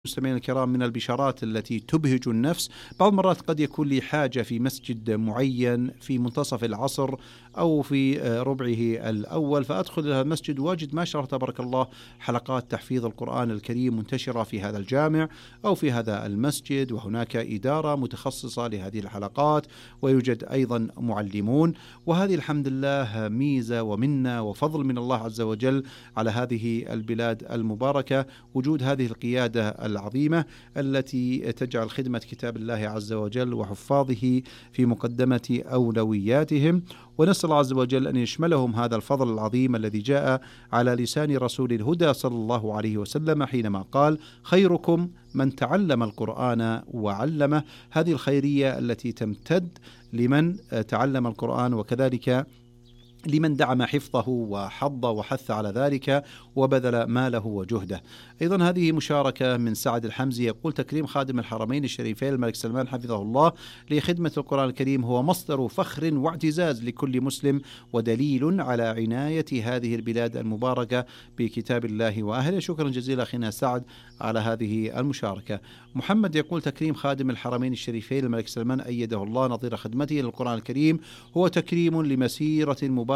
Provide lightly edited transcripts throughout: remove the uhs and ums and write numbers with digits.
مستمعينا الكرام، من البشارات التي تبهج النفس، بعض المرات قد يكون لي حاجة في مسجد معين في منتصف العصر أو في ربعه الأول، فأدخل إلى المسجد وأجد ما شاء الله تبارك الله حلقات تحفيظ القرآن الكريم منتشرة في هذا الجامع أو في هذا المسجد، وهناك إدارة متخصصة لهذه الحلقات، ويوجد أيضا معلمون. وهذه الحمد لله ميزة ومنة وفضل من الله عز وجل على هذه البلاد المباركة، وجود هذه القيادة العظيمة التي تجعل خدمة كتاب الله عز وجل وحفاظه في مقدمة أولوياتهم. ونسأل الله عز وجل أن يشملهم هذا الفضل العظيم الذي جاء على لسان رسول الهدى صلى الله عليه وسلم حينما قال: خيركم من تعلم القرآن وعلمه. هذه الخيرية التي تمتد لمن تعلم القرآن، وكذلك لمن دعم حفظه وحض وحث على ذلك وبذل ماله وجهده. أيضا هذه مشاركة من سعد الحمزي، يقول: تكريم خادم الحرمين الشريفين الملك سلمان حفظه الله لخدمة القرآن الكريم هو مصدر فخر واعتزاز لكل مسلم، ودليل على عناية هذه البلاد المباركة بكتاب الله وأهله. شكرا جزيلا أخينا سعد على هذه المشاركة. محمد يقول: تكريم خادم الحرمين الشريفين الملك سلمان أيده الله نظير خدمته للقرآن الكريم هو تكريم لمسيرة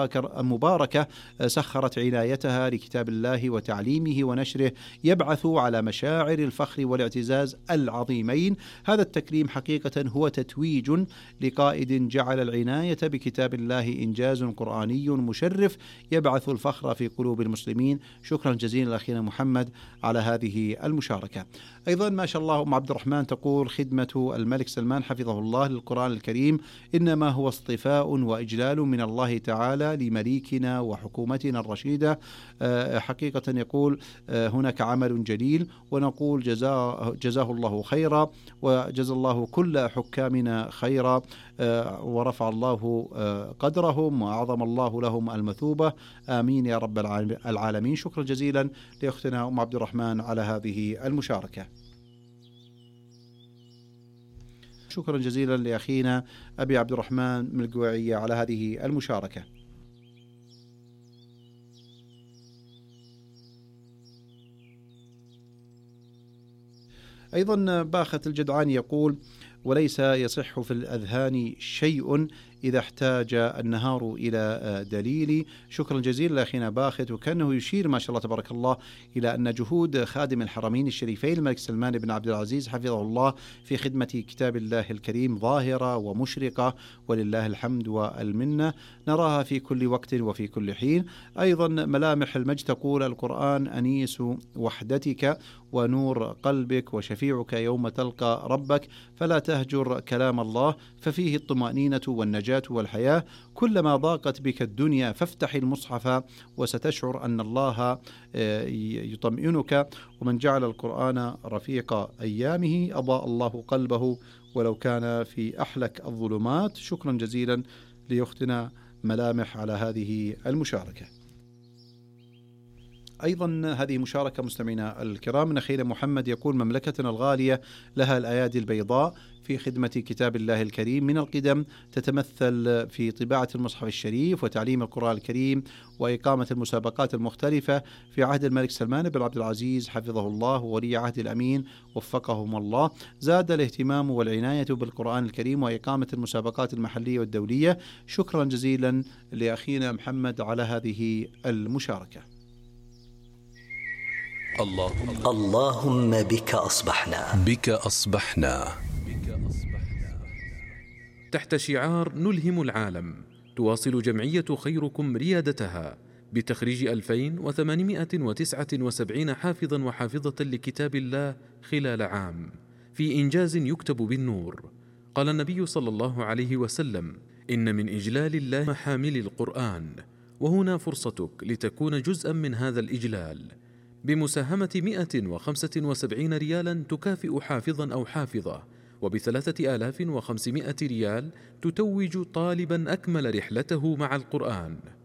مباركة سخرت عنايتها لكتاب الله وتعليمه ونشره، يبعث على مشاعر الفخر والاعتزاز العظيمين. هذا التكريم حقيقة هو تتويج لقائد جعل العناية بكتاب الله إنجاز قرآني مشرف يبعث الفخر في قلوب المسلمين. شكرا جزيلا أخينا محمد على هذه المشاركة. أيضا ما شاء الله أم عبد الرحمن تقول: خدمة الملك سلمان حفظه الله للقرآن الكريم إنما هو اصطفاء وإجلال من الله تعالى لمليكنا وحكومتنا الرشيدة. حقيقة يقول هناك عمل جليل، ونقول جزاه الله خيرا، وجزا الله كل حكامنا خيرا، ورفع الله قدرهم وأعظم الله لهم المثوبة، آمين يا رب العالمين. شكرا جزيلا لأختنا أم عبد الرحمن على هذه المشاركة. شكرا جزيلا لأخينا أبي عبد الرحمن من القويعية على هذه المشاركة. أيضا باخت الجدعان يقول: وليس يصح في الأذهان شيء إذا احتاج النهار إلى دليل. شكرا جزيلا لأخينا باخت، وكأنه يشير ما شاء الله تبارك الله إلى أن جهود خادم الحرمين الشريفين الملك سلمان بن عبد العزيز حفظه الله في خدمة كتاب الله الكريم ظاهرة ومشرقة، ولله الحمد والمنة، نراها في كل وقت وفي كل حين. أيضا ملامح المجد تقول: القرآن أنيس وحدتك ونور قلبك وشفيعك يوم تلقى ربك، فلا تهجر كلام الله ففيه الطمأنينة والنجاة والحياة. كلما ضاقت بك الدنيا فافتح المصحف وستشعر أن الله يطمئنك، ومن جعل القرآن رفيق أيامه أضاء الله قلبه ولو كان في أحلك الظلمات. شكرا جزيلا لأختنا ملامح على هذه المشاركة. أيضا هذه مشاركة مستمعينا الكرام من أخينا محمد، يقول: مملكتنا الغالية لها الأيادي البيضاء في خدمة كتاب الله الكريم من القدم، تتمثل في طباعة المصحف الشريف وتعليم القرآن الكريم وإقامة المسابقات المختلفة في عهد الملك سلمان بن عبد العزيز حفظه الله وولي عهد الأمين وفقهم الله. زاد الاهتمام والعناية بالقرآن الكريم وإقامة المسابقات المحلية والدولية. شكرا جزيلا لأخينا محمد على هذه المشاركة. اللهم بك أصبحنا تحت شعار نلهم العالم، تواصل جمعية خيركم ريادتها بتخريج 2879 حافظا وحافظة لكتاب الله خلال عام في إنجاز يكتب بالنور. قال النبي صلى الله عليه وسلم: إن من إجلال الله محامل القرآن، وهنا فرصتك لتكون جزءا من هذا الإجلال بمساهمة 175 ريالا تكافئ حافظا أو حافظة، وب3500 ريال تتوج طالبا أكمل رحلته مع القرآن.